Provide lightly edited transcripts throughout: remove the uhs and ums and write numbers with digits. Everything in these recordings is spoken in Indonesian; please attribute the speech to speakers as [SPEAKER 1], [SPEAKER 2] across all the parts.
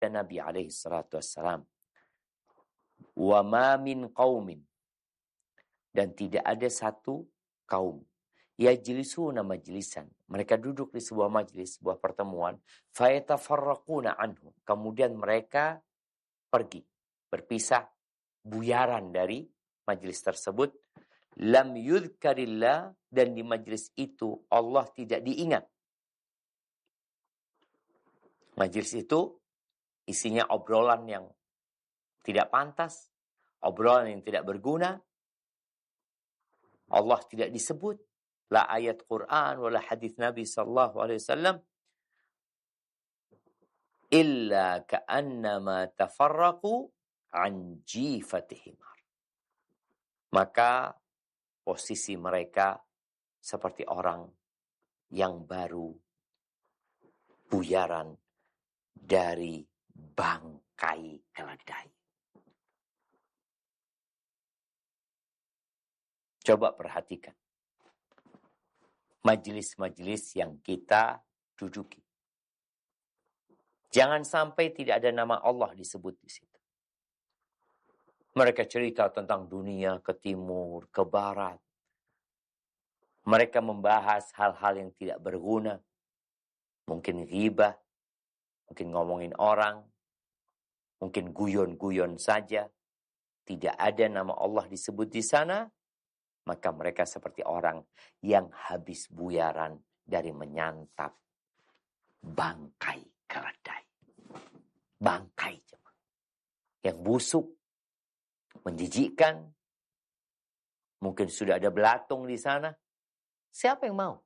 [SPEAKER 1] dan Nabi alaihi salatu wassalam, wa ma min qaumin, dan tidak ada satu kaum, yajlisuna majlisan, mereka duduk di sebuah majlis, sebuah pertemuan, fayatafarraquna anhu, kemudian mereka pergi, berpisah, buyaran dari majlis tersebut, lam yudhkarillah, dan di majlis itu Allah tidak diingat. Majlis itu isinya obrolan yang tidak pantas, obrolan yang tidak berguna. Allah tidak disebut, la ayat Quran wala hadis Nabi sallallahu alaihi wasallam, illa ka'annama tafarraqu an jifati himar. Maka posisi mereka seperti orang yang baru buyaran dari bangkai keledai. Coba perhatikan majelis-majelis yang kita duduki. Jangan sampai tidak ada nama Allah disebut di situ. Mereka cerita tentang dunia ke timur, ke barat. Mereka membahas hal-hal yang tidak berguna. Mungkin ghibah, mungkin ngomongin orang, mungkin guyon-guyon saja. Tidak ada nama Allah disebut di sana. Maka mereka seperti orang yang habis buyaran dari menyantap bangkai keledai. Bangkai yang busuk, menjijikkan. Mungkin sudah ada belatung di sana. Siapa yang mau?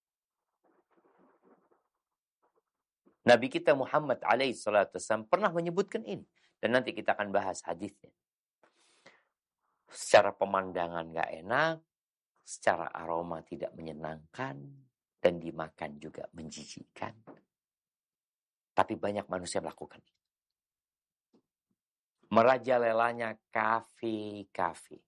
[SPEAKER 1] Nabi kita Muhammad alaihi salatu wasallam pernah menyebutkan ini. Dan nanti kita akan bahas hadisnya. Secara pemandangan gak enak, secara aroma tidak menyenangkan, dan dimakan juga menjijikkan. Tapi banyak manusia melakukan itu. Merajalelanya kafe-kafe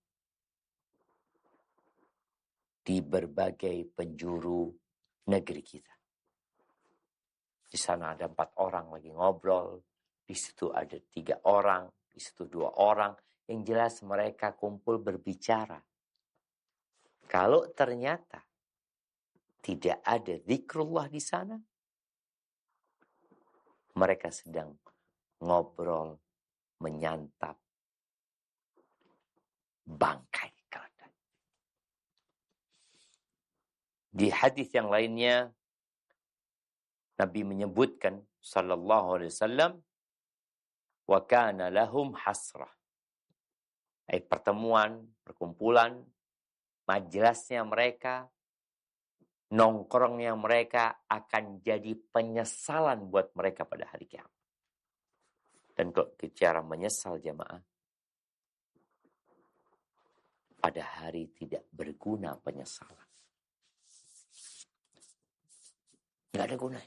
[SPEAKER 1] di berbagai penjuru negeri kita. Di sana ada 4 orang lagi ngobrol, di situ ada 3 orang, di situ 2 orang. Yang jelas mereka kumpul berbicara. Kalau ternyata tidak ada zikrullah di sana, mereka sedang ngobrol, menyantap bangkai keledai. Di hadis yang lainnya, Nabi menyebutkan sallallahu alaihi wasallam, wa kana lahum hasrah. Pertemuan, perkumpulan, majelisnya mereka, nongkrongnya mereka akan jadi penyesalan buat mereka pada hari kiamat. Dan kalau bicara menyesal jamaah, pada hari tidak berguna penyesalan. Tidak ada gunanya.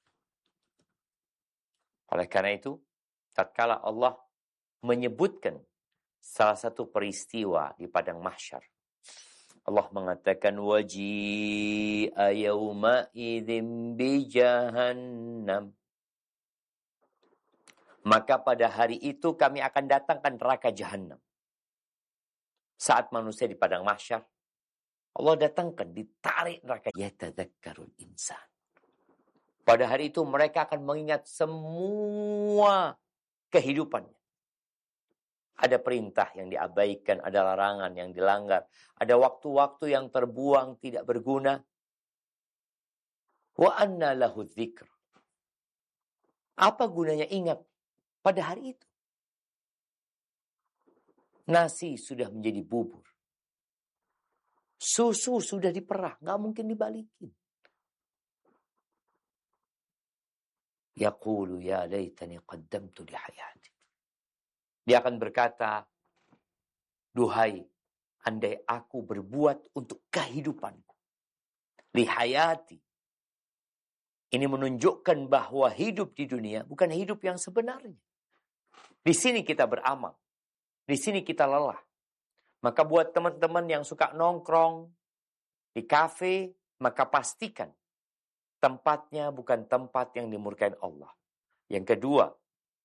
[SPEAKER 1] Oleh karena itu, tatkala Allah menyebutkan salah satu peristiwa di padang mahsyar, Allah mengatakan waji'a yawma idzin bi jahannam. Maka pada hari itu kami akan datangkan neraka jahanam. Saat manusia di padang mahsyar, Allah datangkan, ditarik neraka. Yatadzakkarul insan. Pada hari itu mereka akan mengingat semua kehidupannya. Ada perintah yang diabaikan, ada larangan yang dilanggar, ada waktu-waktu yang terbuang tidak berguna. Wa anna lahu dzikr. Apa gunanya ingat pada hari itu? Nasi sudah menjadi bubur. Susu sudah diperah, nggak mungkin dibalikin. Yaqulu ya laitani qaddamtu li hayati. Dia akan berkata, duhai, andai aku berbuat untuk kehidupanku. Lihayati. Ini menunjukkan bahwa hidup di dunia bukan hidup yang sebenarnya. Di sini kita beramal. Di sini kita lelah. Maka buat teman-teman yang suka nongkrong di kafe, maka pastikan tempatnya bukan tempat yang dimurkain Allah. Yang kedua,